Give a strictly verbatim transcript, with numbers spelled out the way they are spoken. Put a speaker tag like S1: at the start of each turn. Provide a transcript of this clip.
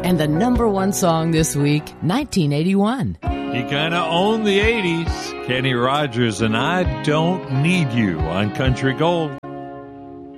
S1: And the number one song this week, nineteen eighty-one.
S2: He kind of owned the eighties. Kenny Rogers and I Don't Need You on Country Gold.